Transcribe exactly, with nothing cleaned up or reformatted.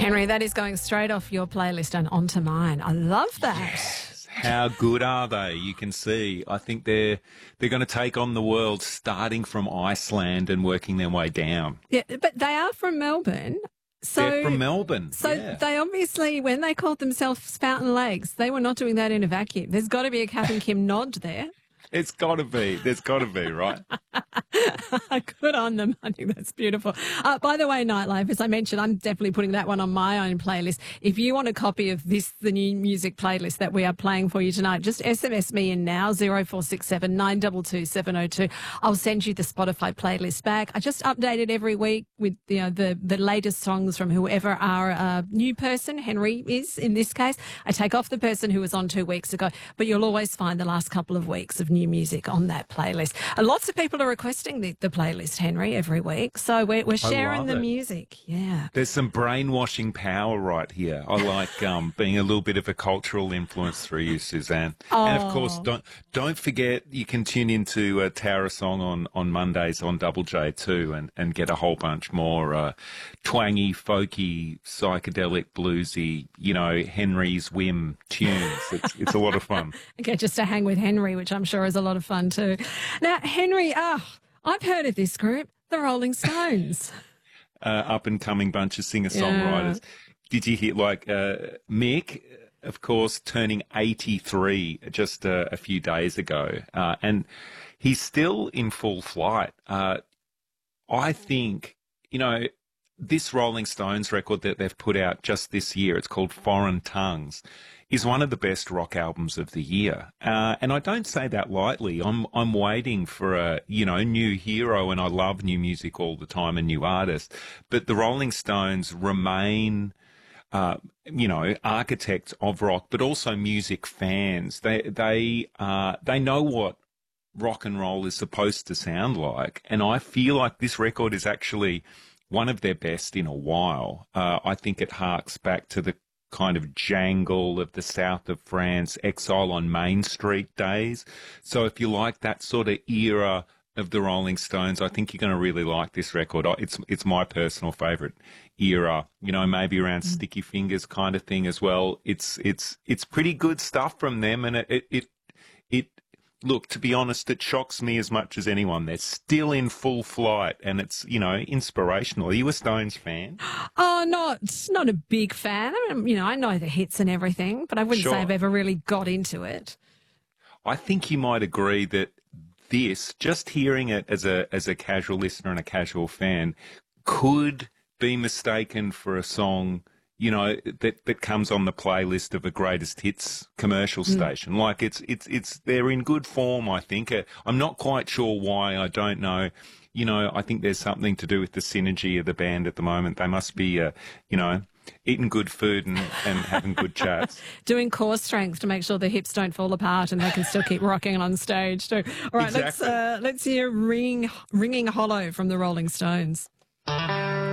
Henry, that is going straight off your playlist and onto mine. I love that. Yes. How good are they? You can see. I think they're they're going to take on the world, starting from Iceland and working their way down. Yeah, but they are from Melbourne. So, They're from Melbourne. So yeah. they obviously, when they called themselves Fountain Lakes, they were not doing that in a vacuum. There's got to be a Kath and Kim nod there. It's got to be. There's got to be, right? Good on them. I think that's beautiful. Uh, by the way, Nightlife, as I mentioned, I'm definitely putting that one on my own playlist. If you want a copy of this, the new music playlist that we are playing for you tonight, just S M S me in now, zero four six seven nine two two seven zero two. I'll send you the Spotify playlist back. I just update it every week with you know, the, the latest songs from whoever our uh, new person, Henry is in this case. I take off the person who was on two weeks ago, but you'll always find the last couple of weeks of new music on that playlist. And lots of people are requesting the, the playlist, Henry, every week. So we're, we're sharing the it. music. Yeah. There's some brainwashing power right here. I like um, being a little bit of a cultural influence through you, Suzanne. Oh. And of course, don't don't forget you can tune into uh, Tower Song on, on Mondays on Double J too, and, and get a whole bunch more uh, twangy, folky, psychedelic, bluesy, you know, Henry's whim tunes. It's, it's a lot of fun. Okay, just to hang with Henry, which I'm sure is a lot of fun too. Now, Henry, oh, I've heard of this group, the Rolling Stones. uh, up and coming bunch of singer songwriters. Yeah. Did you hear like uh, Mick, of course, turning eighty-three just uh, a few days ago, uh, and he's still in full flight. Uh, I think, you know, this Rolling Stones record that they've put out just this year, it's called Foreign Tongues, is one of the best rock albums of the year. Uh, and I don't say that lightly. I'm I'm waiting for a, you know, new hero, and I love new music all the time and new artists. But the Rolling Stones remain, uh, you know, architects of rock, but also music fans. They, they, uh, they know what rock and roll is supposed to sound like. And I feel like this record is actually one of their best in a while. Uh, I think it harks back to the kind of jangle of the south of France, Exile on Main Street days. So if you like that sort of era of the Rolling Stones, I think you're going to really like this record. It's it's my personal favourite era, you know, maybe around mm. Sticky Fingers kind of thing as well. It's it's it's pretty good stuff from them, and it it it, it look, to be honest, it shocks me as much as anyone. They're still in full flight, and it's, you know, inspirational. Are you a Stones fan? Oh, not not a big fan. I mean, you know, I know the hits and everything, but I wouldn't Sure. say I've ever really got into it. I think you might agree that this, just hearing it as a as a casual listener and a casual fan, could be mistaken for a song, you know, that, that comes on the playlist of a greatest hits commercial station. Mm. Like it's, it's, it's, they're in good form, I think. Uh, I'm not quite sure why. I don't know. You know, I think there's something to do with the synergy of the band at the moment. They must be, uh, you know, eating good food and, and having good chats. Doing core strength to make sure the hips don't fall apart and they can still keep rocking on stage too. All right, exactly. let's, uh, let's hear Ringing, Ringing Hollow from the Rolling Stones.